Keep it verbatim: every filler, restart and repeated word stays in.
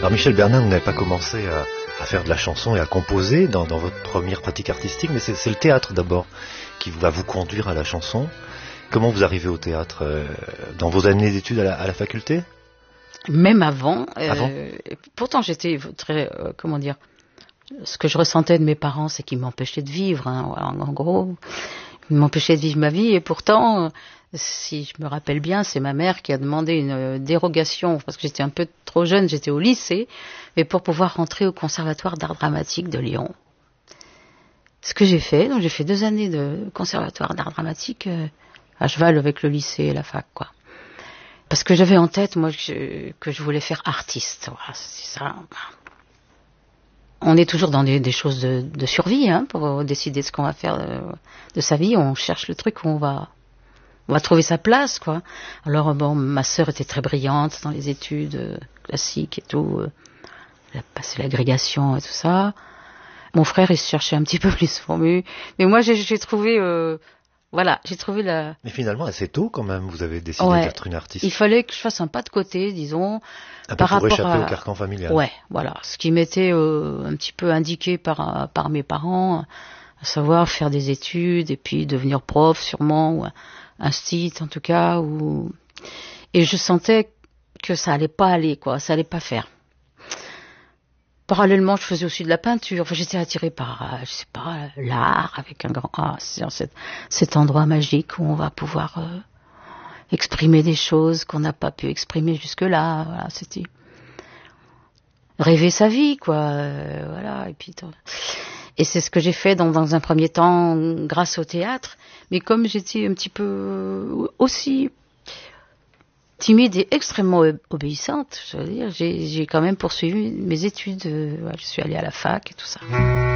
Alors Michel Bernin, vous n'avez pas commencé à, à faire de la chanson et à composer dans, dans votre première pratique artistique, mais c'est, c'est le théâtre d'abord qui va vous conduire à la chanson. Comment vous arrivez au théâtre euh, dans vos années d'études à la, à la faculté? Même avant. Avant euh, pourtant, j'étais très, euh, comment dire, ce que je ressentais de mes parents, c'est qu'ils m'empêchaient de vivre. Hein, en, en gros, ils m'empêchaient de vivre ma vie. Et pourtant, si je me rappelle bien, c'est ma mère qui a demandé une dérogation parce que j'étais un peu trop jeune. J'étais au lycée, mais pour pouvoir rentrer au Conservatoire d'art dramatique de Lyon. Ce que j'ai fait, donc j'ai fait deux années de Conservatoire d'art dramatique euh, à cheval avec le lycée et la fac, quoi. Parce que j'avais en tête, moi, que je, que je voulais faire artiste. Voilà, c'est ça. On est toujours dans des, des choses de, de survie, hein, pour décider de ce qu'on va faire de, de sa vie. On cherche le truc où on va, on va trouver sa place, quoi. Alors, bon, ma sœur était très brillante dans les études euh, classiques et tout. Euh, elle a passé l'agrégation et tout ça. Mon frère, il se cherchait un petit peu plus formé. Mais moi, j'ai, j'ai trouvé... Euh, Voilà, j'ai trouvé la... Mais finalement, assez tôt, quand même, vous avez décidé ouais, d'être une artiste. Il fallait que je fasse un pas de côté, disons. Un peu par pour rapport échapper à... au carcan familial. Ouais, voilà. Ce qui m'était euh, un petit peu indiqué par, par mes parents, à savoir faire des études et puis devenir prof, sûrement, ou instit, en tout cas. Ou... Et je sentais que ça allait pas aller, quoi. Ça allait pas faire. Parallèlement, je faisais aussi de la peinture. Enfin, j'étais attirée par, je sais pas, l'art avec un grand A. C'est cet, cet endroit magique où on va pouvoir euh, exprimer des choses qu'on n'a pas pu exprimer jusque-là. Voilà, c'était rêver sa vie, quoi. Euh, voilà. Et puis, et c'est ce que j'ai fait dans, dans un premier temps grâce au théâtre. Mais comme j'étais un petit peu aussi timide et extrêmement obéissante, je veux dire, j'ai, j'ai quand même poursuivi mes études. Euh, je suis allée à la fac et tout ça.